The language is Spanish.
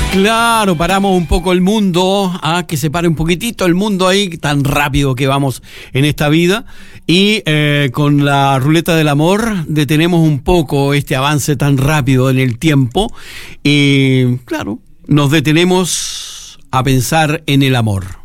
Claro, paramos un poco el mundo, que se pare un poquitito el mundo ahí, tan rápido que vamos en esta vida. Y con la ruleta del amor detenemos un poco este avance tan rápido en el tiempo. Y claro, nos detenemos a pensar en el amor.